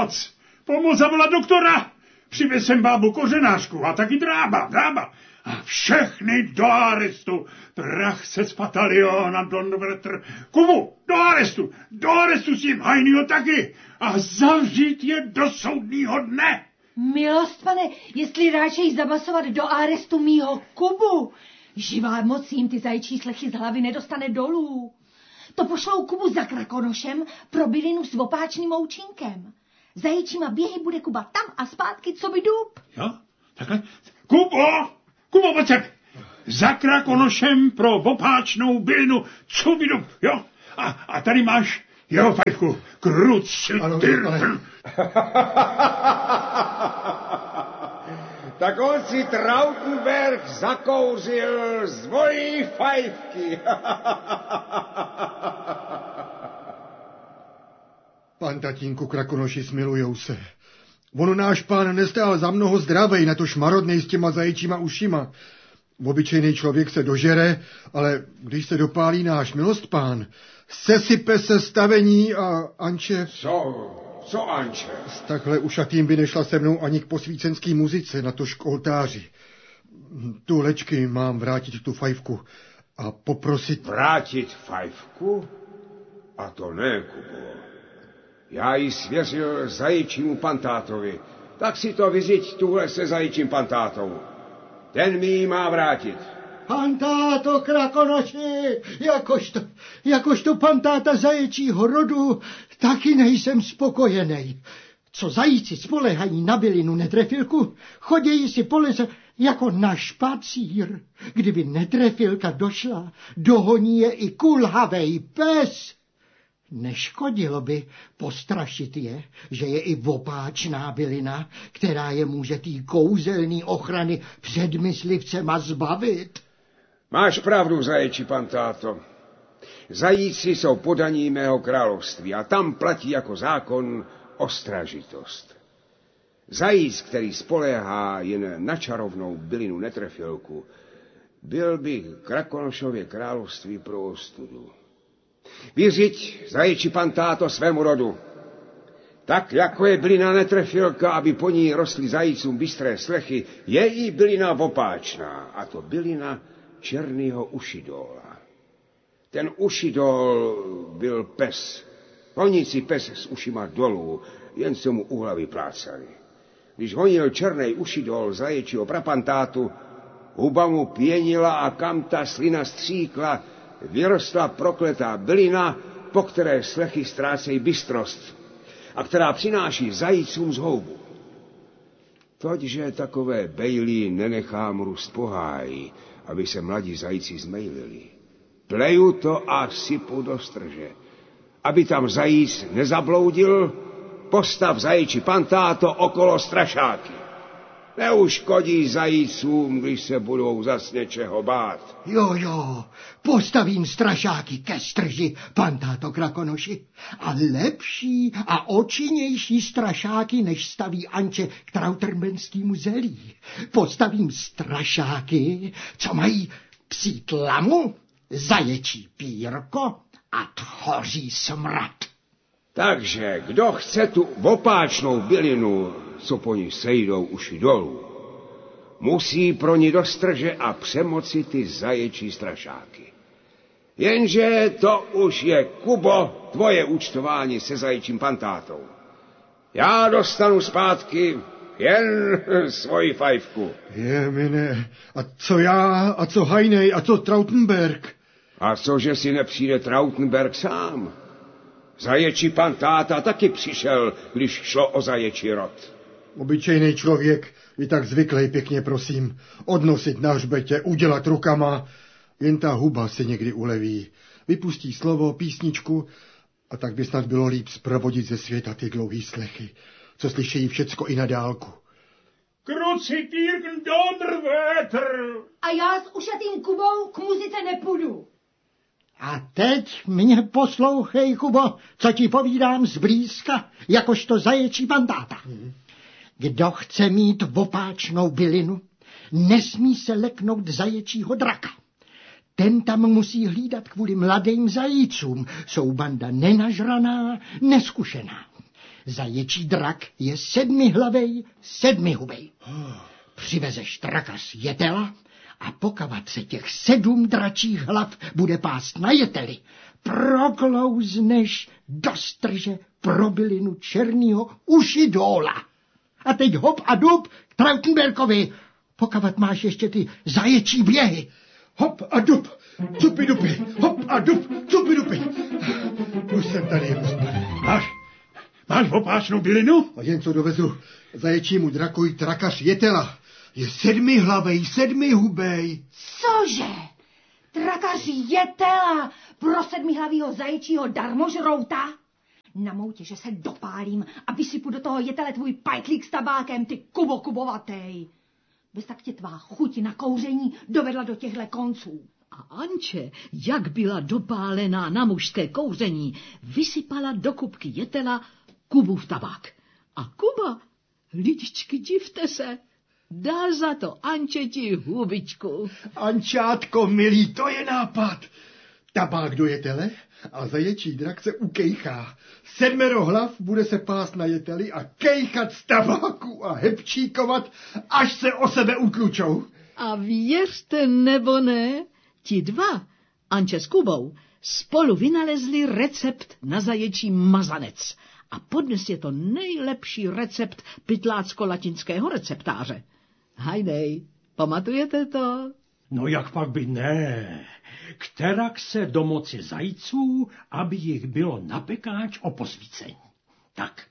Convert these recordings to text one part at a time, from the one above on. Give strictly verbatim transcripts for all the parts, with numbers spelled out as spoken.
pomoc! Pomoc zavolat doktora! Přivez sem bábu kořenářku a taky drába, drába. A všechny do arestu. Prach se z Pataliona, Donvertr. Kubu, do arestu. Do arestu s tím Hajnýho taky. A zavřít je do soudního dne. Milost, pane, jestli ráčej zabasovat do arestu mýho Kubu, živá moc jim ty zajčí slechy z hlavy nedostane dolů. To pošlou Kubu za Krakonošem pro bylinu s opáčným účinkem. Zajíčíma běhy bude Kuba tam a zpátky, co by dub. Jo, takhle. Kubo, Kubo, pojď sem. Za Krakonošem pro opáčnou bylinu, co by dub, jo. A, a tady máš jeho fajfku. Kruci, tyr. Tak on si Trautenberg zakouřil z mojí fajfky. Pan tatínku Krakonoši, smilujou se. On náš pán nestál za mnoho zdravej, na to šmarodnej s těma zaječíma ušima. Obyčejný člověk se dožere, ale když se dopálí náš milost pán, sesype se stavení a Anče... Co? Co Anče? S takhle ušatým by nešla se mnou ani k posvícenský muzice na to školtáři. Tu lečky mám vrátit tu fajfku a poprosit... Vrátit fajfku? A to ne, Kubo. Já ji svěřil zajičímu pantátovi. Tak si to vyřiď tuhle se zajičím pantátou. Ten mi ji má vrátit. Pantáto Krakonoši, jakožto, jakožto pantáta zaječího rodu, taky nejsem spokojenej. Co zajíci spolehají na bylinu netrefilku, chodějí si po lese jako na špacír. Kdyby netrefilka došla, dohoní je i kulhavej pes. Neškodilo by postrašit je, že je i opáčná bylina, která je může tý kouzelný ochrany před myslivcema zbavit. Máš pravdu, zaječi pantáto. Zajíci jsou podaní mého království a tam platí jako zákon ostražitost. Zajíc, který spoléhá jen na čarovnou bylinu netrefilku, byl by Krakonošově království pro ostudu. Vyřiď, zaječi pantáto, svému rodu. Tak, jako je bylina netrefilka, aby po ní rostly zajícům bystré slechy, je i bylina opáčná, a to bylina černýho ušidola. Ten ušidol byl pes, honící pes s ušima dolů, jen se mu u hlavy plácali. Když honil černej ušidol zaječího prapantátu, huba mu pěnila a kam ta slina stříkla, vyrostla prokletá bylina, po které slechy ztrácejí bystrost a která přináší zajícům zhoubu. Toďže takové bejlí nenechám růst po háji, aby se mladí zajíci zmejlili. Pleju to a sypu do strže. Aby tam zajíc nezabloudil, postav zajíči pantáto okolo strašáky. Neuškodí zajícům, když se budou zas něčeho bát. Jo, jo, postavím strašáky ke strži, pantáto Krakonoši. A lepší a očinnější strašáky, než staví Anče k trauterbenskýmu zelí. Postavím strašáky, co mají psí tlamu, zaječí pírko a tchoří smrad. Takže kdo chce tu opáčnou bylinu, co po ní sejdou uši dolů, musí pro ní do strže a přemoci ty zaječí strašáky. Jenže to už je, Kubo, tvoje účtování se zaječím pantátou. Já dostanu zpátky jen svoji fajfku. Je, mine, a co já, a co Hajnej, a co Trautenberg? A cože si nepřijde Trautenberg sám? Zaječí pantáta taky přišel, když šlo o zaječí rod. Obyčejný člověk je tak zvyklý, pěkně prosím, odnosit na hřbetě, udělat rukama, jen ta huba se někdy uleví. Vypustí slovo, písničku a tak by snad bylo líp zprovodit ze světa ty dlouhý slechy, co slyšejí všecko i na dálku. Kruci týrkn Donvertr! A já s ušatým Kubou k muzice nepůjdu. A teď mě poslouchej, Kubo, co ti povídám zblízka, jakožto zaječí pantáta. Kdo chce mít opáčnou bylinu, nesmí se leknout zaječího draka. Ten tam musí hlídat kvůli mladým zajícům, jsou banda nenažraná, neskušená. Zaječí drak je sedmihlavej, sedmihubej. Přivezeš draka z jetela a pokavat se těch sedm dračích hlav bude pást na jeteli, proklouzneš do strže pro bylinu černýho ušidóla. A teď hop a dub k Trautenbergovi. Pokavat máš ještě ty zaječí běhy. Hop a dub, cupy dupy, hop a dub, cupy dupy. Už jsem tady, Jebuspane. Máš, máš opáčnou bylinu? A jen co dovezu zaječímu drakovi trakař jetela. Je sedmihlavej, sedmihubej. Cože? Trakař jetela pro sedmihlavýho zaječího darmožrouta? Na moutě, že se dopálím a vysypu do toho jetele tvůj pajtlík s tabákem, ty kubo kubovatej. Bez tak tě tvá chuť na kouření dovedla do těchto konců. A Anče, jak byla dopálená na mužské kouření, vysypala do kubky jetela Kubův tabák. A Kuba, lidičky, divte se, dal za to Ančeti hubičku. Ančátko, milý, to je nápad. Tabák do jetele a zaječí drak se ukejchá. Sedmero hlav bude se pást na jeteli a kejchat z tabáku a hebčíkovat, až se o sebe utlučou. A věřte nebo ne, ti dva, Anče s Kubou, spolu vynalezli recept na zaječí mazanec. A podnes je to nejlepší recept pytlácko-latinského receptáře. Hajnej, pamatujete to? No jak pak by ne, kterak se domoci zajců, aby jich bylo na pekáč o posvícení. Tak,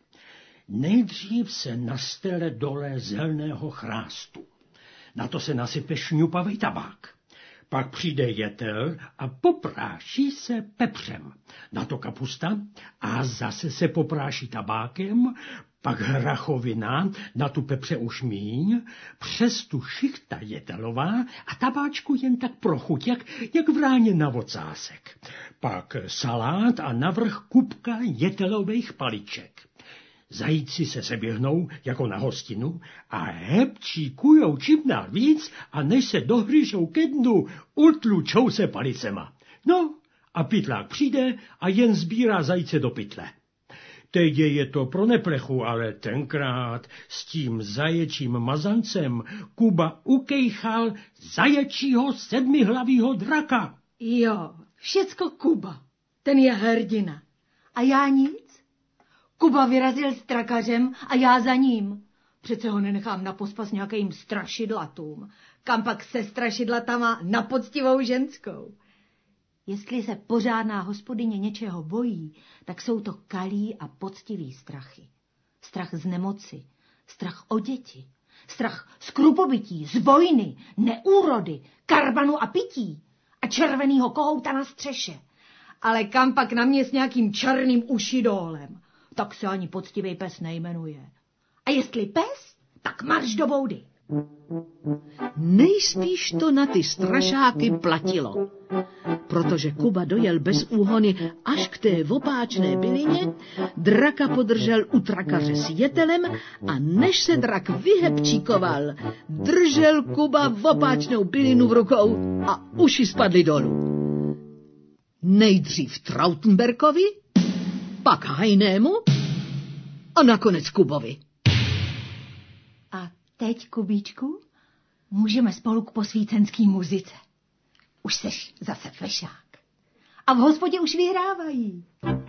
nejdřív se nastele dole zelného chrástu. Na to se nasype šňupavý tabák. Pak přijde jetel a popráší se pepřem. Na to kapusta a zase se popráší tabákem, pak hrachovina, na tu pepře už míň, přes tu šichta jetelová a tabáčku jen tak pro chuť, jak, jak v ráně na vocásek. Pak salát a navrch kupka jetelových paliček. Zajíci se seběhnou jako na hostinu a hebčíkujou čím dál víc a než se dohryžou ke dnu, utlučou se palicema. No a pytlák přijde a jen sbírá zajíce do pytle. Teď je to pro neplechu, ale tenkrát s tím zaječím mazancem Kuba ukejchal zaječího sedmihlavýho draka. Jo, všecko Kuba, ten je hrdina. A já nic? Kuba vyrazil s trakařem a já za ním. Přece ho nenechám na pospas nějakým strašidlatům. Kam pak se strašidlatama na poctivou ženskou. Jestli se pořádná hospodyně něčeho bojí, tak jsou to kalí a poctivý strachy. Strach z nemoci, strach o děti, strach z krupobytí, z vojny, neúrody, karbanu a pití a červenýho kohouta na střeše. Ale kam pak na mě s nějakým černým ušidólem, tak se ani poctivý pes nejmenuje. A jestli pes, tak marš do boudy. Nejspíš to na ty strašáky platilo, protože Kuba dojel bez úhony až k té opáčné bylině, draka podržel u trakaře s jetelem a než se drak vyhebčíkoval, držel Kuba opáčnou bylinu v rukou a uši spadly dolů. Nejdřív Trautenbergovi, pak Hajnému a nakonec Kubovi. A teď, Kubíčku, můžeme spolu k posvícenský muzice. Už seš zase fešák. A v hospodě už vyhrávají.